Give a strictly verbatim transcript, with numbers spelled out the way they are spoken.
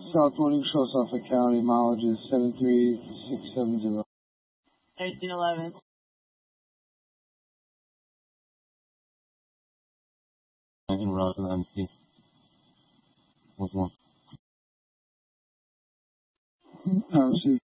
South Morning Show, Suffolk County, mileage is seven three six seven zero. eighteen eleven. En route to M C. What's one? I received.